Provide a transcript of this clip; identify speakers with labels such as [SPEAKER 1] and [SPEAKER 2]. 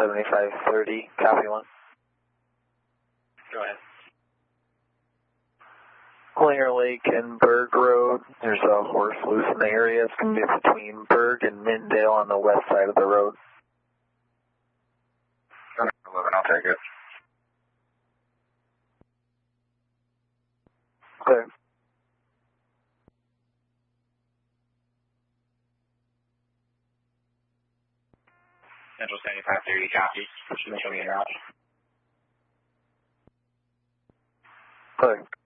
[SPEAKER 1] 7530, copy 1.
[SPEAKER 2] Go ahead.
[SPEAKER 1] Clear Lake and Berg Road. There's a horse loose in the area. It's going to be between Berg and Mindale on the west side of the road.
[SPEAKER 2] 11, I'll take it.
[SPEAKER 1] Clear.
[SPEAKER 2] Central 7530, copy. Should show me a route.
[SPEAKER 1] Clear.